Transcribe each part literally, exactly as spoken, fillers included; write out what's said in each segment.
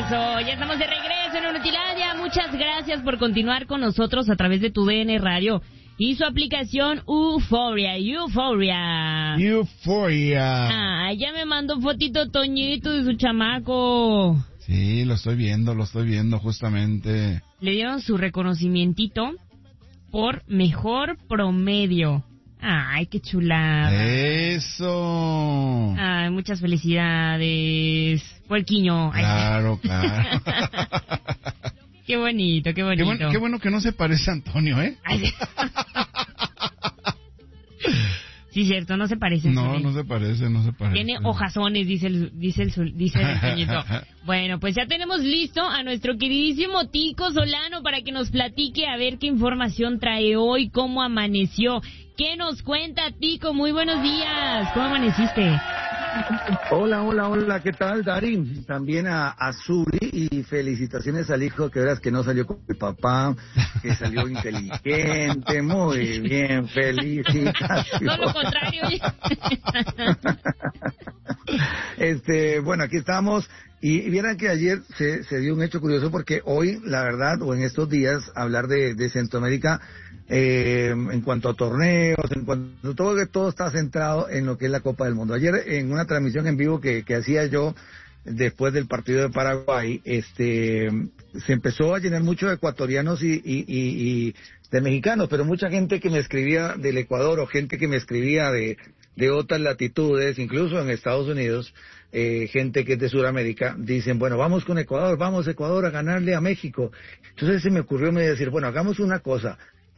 Eso, ya estamos de regreso en Unutilandia. Muchas gracias por continuar con nosotros a través de tu D N Radio y su aplicación Euforia, Euforia. Euforia. Ah, ya me mandó fotito Toñito de su chamaco. Sí, lo estoy viendo, lo estoy viendo justamente. Le dieron su reconocimientito por mejor promedio. Ay, qué chulada. Eso. Ay, muchas felicidades. Puerquiño. Claro, claro. Qué bonito, qué bonito. Qué bueno, qué bueno que no se parece a Antonio, ¿eh? Ay, sí, cierto, no se parece. No, Zuli. no se parece, no se parece. Tiene hojazones, dice el, dice el, dice el Toñito. Bueno, pues ya tenemos listo a nuestro queridísimo Tico Solano para que nos platique a ver qué información trae hoy, cómo amaneció. ¿Qué nos cuenta, Tico? Muy buenos días. ¿Cómo amaneciste? Hola, hola, hola, ¿qué tal, Darín? También a, a Zuli y felicitaciones al hijo, que verás que no salió con el papá, que salió inteligente, muy bien, felicitaciones. Todo lo contrario. Este, bueno, aquí estamos, y, y vieran que ayer se, se dio un hecho curioso porque hoy, la verdad, o en estos días, hablar de, de Centroamérica, Eh, en cuanto a torneos, en cuanto a todo, que todo está centrado en lo que es la Copa del Mundo. Ayer en una transmisión en vivo que, que hacía yo después del partido de Paraguay, este, se empezó a llenar mucho de ecuatorianos y, y, y, y de mexicanos, pero mucha gente que me escribía del Ecuador o gente que me escribía de, de otras latitudes, incluso en Estados Unidos, eh, gente que es de Sudamérica, dicen, bueno, vamos con Ecuador, vamos Ecuador a ganarle a México. Entonces se me ocurrió me decir, bueno, hagamos una cosa.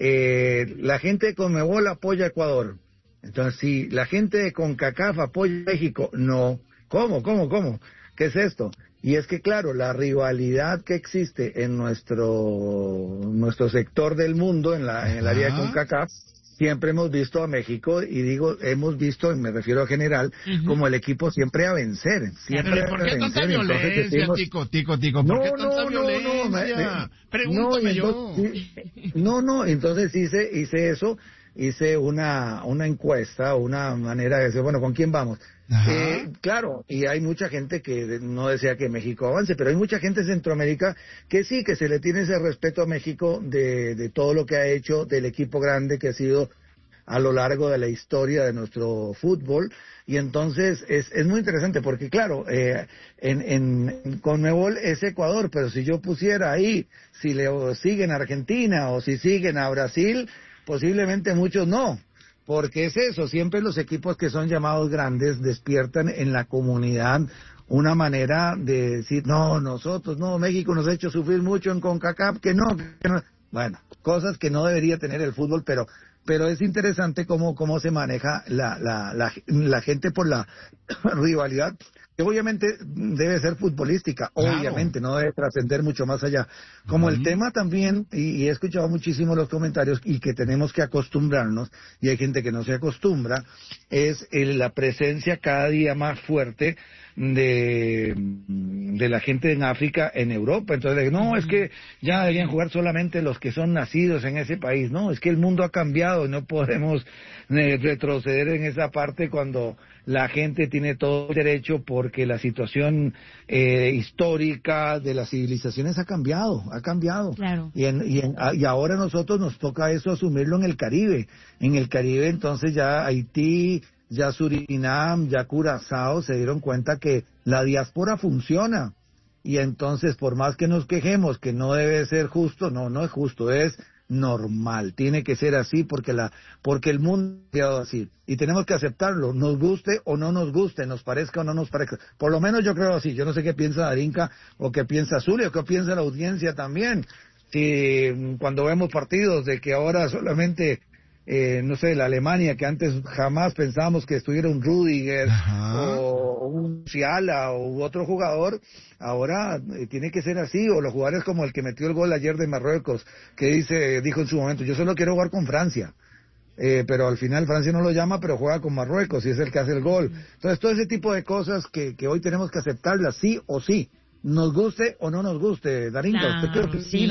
Eh, la gente de Conmebol apoya a Ecuador. Entonces, si la gente de CONCACAF apoya a México, no. ¿Cómo, cómo, cómo? ¿Qué es esto? Y es que, claro, la rivalidad que existe en nuestro nuestro sector del mundo, en, la, en el área de CONCACAF, siempre hemos visto a México, y digo, hemos visto, me refiero a general, uh-huh, como el equipo siempre a vencer. Siempre ¿Por qué a tanta vencer. violencia, Entonces, decimos, tico, tico, tico? ¿Por no, qué tanta no, violencia? No, no, no, Pregúntame no, yo. entonces, no, no, entonces hice, hice eso, hice una, una encuesta, una manera de decir, bueno, ¿con quién vamos? Eh, claro, y hay mucha gente que no desea que México avance, pero hay mucha gente en Centroamérica que sí, que se le tiene ese respeto a México de, de todo lo que ha hecho, del equipo grande que ha sido a lo largo de la historia de nuestro fútbol, y entonces es, es muy interesante porque claro, eh, en, en, en Conmebol es Ecuador, pero si yo pusiera ahí, si le siguen a Argentina o si siguen a Brasil, posiblemente muchos no, porque es eso, siempre los equipos que son llamados grandes despiertan en la comunidad una manera de decir, no, nosotros, no, México nos ha hecho sufrir mucho en CONCACAF, que no, que no. Bueno, cosas que no debería tener el fútbol, pero pero es interesante cómo cómo se maneja la la la, la gente por la rivalidad, que obviamente debe ser futbolística, claro, obviamente, no debe trascender mucho más allá. Como uh-huh, el tema también, y, y he escuchado muchísimo los comentarios, y que tenemos que acostumbrarnos, y hay gente que no se acostumbra, es el, la presencia cada día más fuerte de de la gente en África, en Europa. Entonces, no, es que ya deberían jugar solamente los que son nacidos en ese país. No, es que el mundo ha cambiado y no podemos eh, retroceder en esa parte cuando la gente tiene todo el derecho, porque la situación eh, histórica de las civilizaciones ha cambiado, ha cambiado. Claro. Y, en, y, en, y ahora a nosotros nos toca eso asumirlo en el Caribe. En el Caribe entonces ya Haití, ya Surinam, ya Curazao se dieron cuenta que la diáspora funciona, y entonces por más que nos quejemos que no debe ser justo, no, no es justo, es normal, tiene que ser así porque la porque el mundo ha quedado así, y tenemos que aceptarlo, nos guste o no nos guste, nos parezca o no nos parezca, por lo menos yo creo así. Yo no sé qué piensa Darinka, o qué piensa Zulia, o qué piensa la audiencia también, si cuando vemos partidos de que ahora solamente Eh, no sé, la Alemania, que antes jamás pensábamos que estuviera un Rüdiger, ajá, o un Musiala u otro jugador, ahora eh, tiene que ser así, o los jugadores como el que metió el gol ayer de Marruecos, que dice dijo en su momento, yo solo quiero jugar con Francia, eh, pero al final Francia no lo llama, pero juega con Marruecos y es el que hace el gol. Entonces todo ese tipo de cosas que, que hoy tenemos que aceptarlas sí o sí, nos guste o no nos guste. Darinka, ¿usted qué opina? Sí.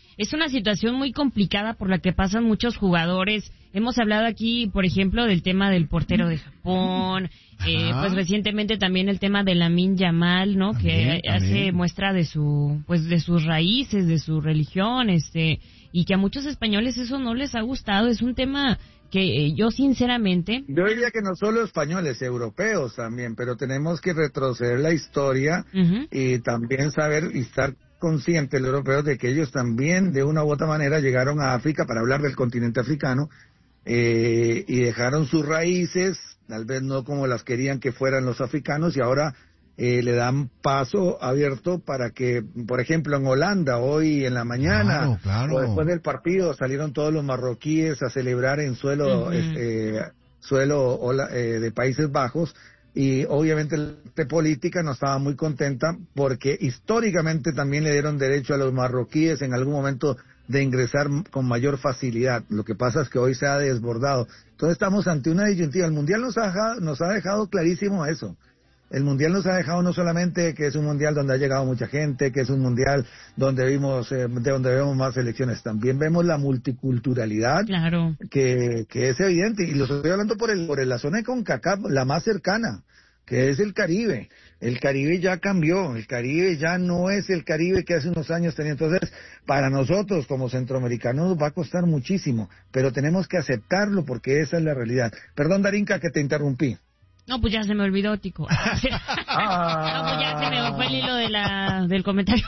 es una situación muy complicada por la que pasan muchos jugadores. Hemos hablado aquí, por ejemplo, del tema del portero de Japón, eh, pues recientemente también el tema de Lamine Yamal, ¿no? También, que hace también. muestra de su, pues de sus raíces, de su religión, este, y que a muchos españoles eso no les ha gustado. Es un tema que eh, yo sinceramente... Yo diría que no solo españoles, europeos también, pero tenemos que retroceder la historia uh-huh. y también saber y estar conscientes los europeos de que ellos también de una u otra manera llegaron a África para hablar del continente africano eh, y dejaron sus raíces, tal vez no como las querían que fueran los africanos, y ahora eh, le dan paso abierto para que, por ejemplo, en Holanda, hoy en la mañana, claro, claro. o después del partido, salieron todos los marroquíes a celebrar en suelo, uh-huh. eh, suelo eh, de Países Bajos, y obviamente la política no estaba muy contenta porque históricamente también le dieron derecho a los marroquíes en algún momento de ingresar con mayor facilidad. Lo que pasa es que hoy se ha desbordado. Entonces estamos ante una disyuntiva. El Mundial nos ha dejado, nos ha dejado clarísimo eso. El Mundial nos ha dejado no solamente que es un Mundial donde ha llegado mucha gente, que es un Mundial donde vimos, eh, de donde vemos más selecciones, también vemos la multiculturalidad, claro. que, que es evidente, y lo estoy hablando por el, por la zona de CONCACAF, la más cercana, que es el Caribe. El Caribe ya cambió, el Caribe ya no es el Caribe que hace unos años tenía. Entonces, para nosotros como centroamericanos va a costar muchísimo, pero tenemos que aceptarlo porque esa es la realidad. Perdón, Darinka, que te interrumpí. No, pues ya se me olvidó, Tico. Ah. No, pues ya se me fue el hilo de la, del comentario.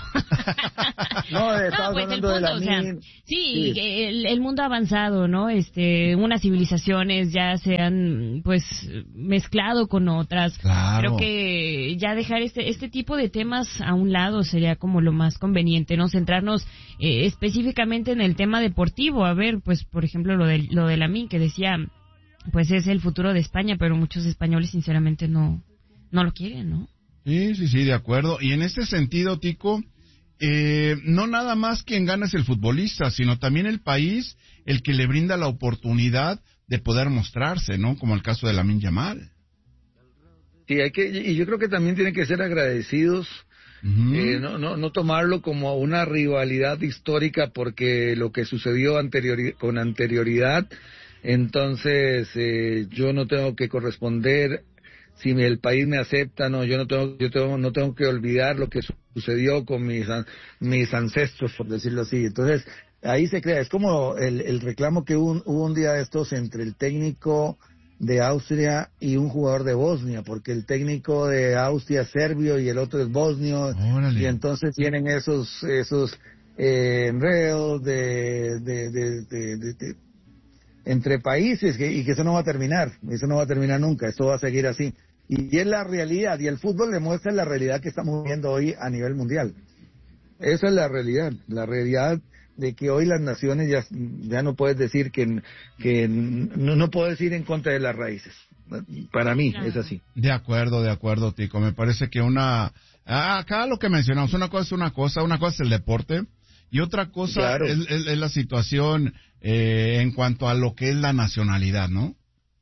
No, no, pues el punto, de la o sea, sí, sí. El, el mundo ha avanzado, ¿no? Este, unas civilizaciones ya se han, pues, mezclado con otras. Claro. Creo que ya dejar este, este tipo de temas a un lado sería como lo más conveniente, ¿no? Centrarnos eh, específicamente en el tema deportivo. A ver, pues, por ejemplo, lo de, lo de Lamine, que decía... pues es el futuro de España, pero muchos españoles sinceramente no no lo quieren, ¿no? Sí, sí, sí, de acuerdo. Y en este sentido, Tico, eh, no nada más quien gana es el futbolista, sino también el país el que le brinda la oportunidad de poder mostrarse, ¿no? Como el caso de Lamine Yamal. Sí, hay que, y yo creo que también tienen que ser agradecidos. Uh-huh. Eh, no, no, no tomarlo como una rivalidad histórica, porque lo que sucedió anteriori- con anterioridad, entonces eh, yo no tengo que corresponder si el país me acepta. No, yo no tengo yo tengo no tengo que olvidar lo que sucedió con mis mis ancestros, por decirlo así. Entonces ahí se crea, es como el, el reclamo que hubo, hubo un día de estos entre el técnico de Austria y un jugador de Bosnia, porque el técnico de Austria es serbio y el otro es bosnio. Órale. Y entonces tienen esos esos eh, enredos de de de, de, de, de entre países, que, y que eso no va a terminar, eso no va a terminar nunca, esto va a seguir así. Y, y es la realidad, y el fútbol demuestra la realidad que estamos viendo hoy a nivel mundial. Esa es la realidad, la realidad de que hoy las naciones ya, ya no puedes decir que, que no, no puedes ir en contra de las raíces. Para mí es así. De acuerdo, de acuerdo, Tico. Me parece que una... Ah, acá lo que mencionamos, una cosa es una cosa, una cosa es el deporte, y otra cosa claro. es, es, es la situación eh, en cuanto a lo que es la nacionalidad, ¿no?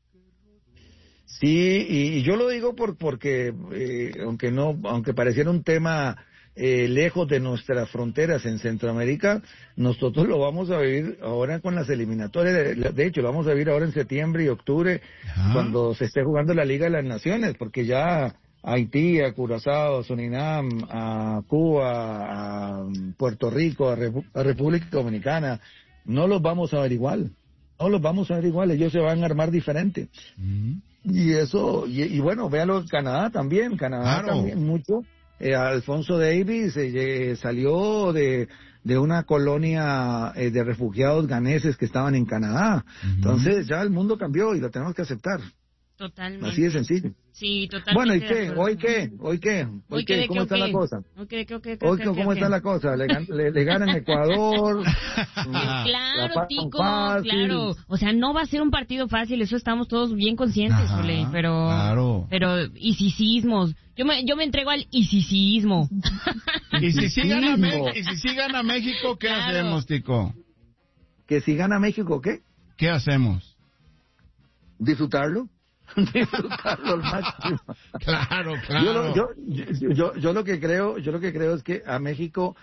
Sí, y yo lo digo por porque eh, aunque no, aunque pareciera un tema eh, lejos de nuestras fronteras en Centroamérica, nosotros lo vamos a vivir ahora con las eliminatorias. De, de hecho, lo vamos a vivir ahora en septiembre y octubre, ajá, cuando se esté jugando la Liga de las Naciones, porque ya Haití, a Curazao, Surinam, a Cuba, a Puerto Rico, a, Repu- a República Dominicana, no los vamos a ver igual, no los vamos a ver igual, ellos se van a armar diferente. Uh-huh. Y eso, y, y bueno, véalo, Canadá también, Canadá claro. también mucho. Eh, Alfonso Davis eh, salió de, de una colonia eh, de refugiados ganeses que estaban en Canadá. Uh-huh. Entonces ya el mundo cambió y lo tenemos que aceptar. Totalmente. Así de sencillo. Sí, totalmente. Bueno, ¿y qué? ¿Hoy qué? ¿Hoy qué? ¿Hoy, ¿Hoy qué? ¿Cómo está la cosa? Okay, okay, okay, ¿Hoy okay, cómo okay, está okay. la cosa? ¿Le, le, le ganan Ecuador? Claro, Tico, claro. O sea, no va a ser un partido fácil, eso estamos todos bien conscientes, Ajá, Ole, pero... Claro. Pero, isicismos. Yo me, yo me entrego al isicismo. ¿Y si sí gana, Me- ¿Y si sí gana México, qué claro. hacemos, Tico? ¿Que si gana México, qué? ¿Qué hacemos? ¿Disfrutarlo? Disfrutarlo al máximo. Claro, claro. Yo lo, yo, yo, yo, yo lo que creo, yo lo que creo es que a México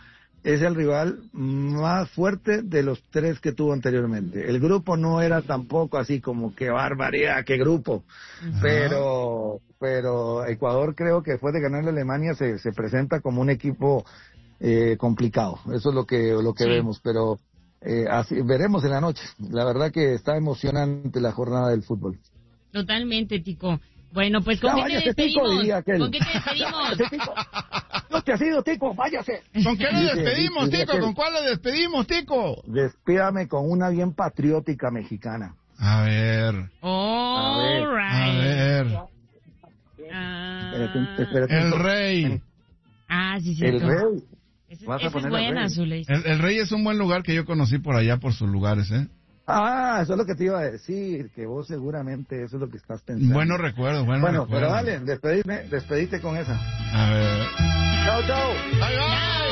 es el rival más fuerte de los tres que tuvo anteriormente. El grupo no era tampoco así como qué barbaridad, qué grupo, uh-huh. pero pero Ecuador creo que después de ganarle a Alemania se, se presenta como un equipo eh, complicado. Eso es lo que lo que sí. vemos, pero eh, así veremos en la noche. La verdad que está emocionante la jornada del fútbol. Totalmente, Tico. Bueno, pues ¿con, no, qué, te despedimos? Tico, ¿Con qué te despedimos? No te has ido, Tico, váyase. ¿Con qué le despedimos, dice, Tico? ¿Con cuál le despedimos, Tico? Despídame con una bien patriótica mexicana. A ver. All a right. A ver. Ah. Espérate, espérate, el rey. Ah, sí, sí. El rey. Ese, ese es buena, Zuley. El, el rey es un buen lugar que yo conocí por allá, por sus lugares, ¿eh? Ah, eso es lo que te iba a decir, que vos seguramente eso es lo que estás pensando. Buenos recuerdos, buenos bueno, recuerdos. Bueno, pero dale, despedime, despedite con esa. A ver. Chao, chao. Bye, bye.